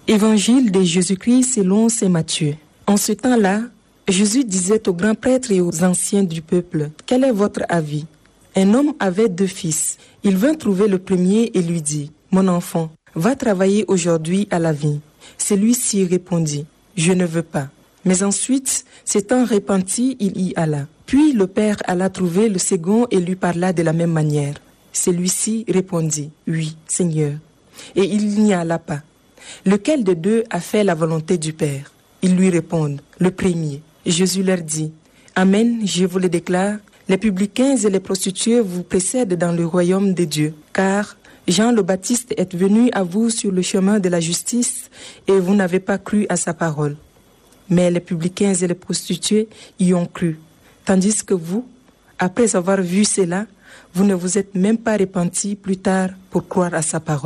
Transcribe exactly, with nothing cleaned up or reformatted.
Évangile de Jésus-Christ selon saint Matthieu. En ce temps-là, Jésus disait aux grands prêtres et aux anciens du peuple, « Quel est votre avis ?» Un homme avait deux fils. Il vint trouver le premier et lui dit, « Mon enfant, va travailler aujourd'hui à la vigne. » Celui-ci répondit, « Je ne veux pas. » Mais ensuite, s'étant repenti, il y alla. Puis le père alla trouver le second et lui parla de la même manière. Celui-ci répondit, « Oui, Seigneur. » Et il n'y alla pas. Lequel de deux a fait la volonté du Père? Ils lui répondent, « Le premier. » Jésus leur dit, « Amen, je vous le déclare, les publicains et les prostituées vous précèdent dans le royaume de Dieu, car Jean le Baptiste est venu à vous sur le chemin de la justice et vous n'avez pas cru à sa parole. Mais les publicains et les prostituées y ont cru, tandis que vous, après avoir vu cela, vous ne vous êtes même pas repentis plus tard pour croire à sa parole. »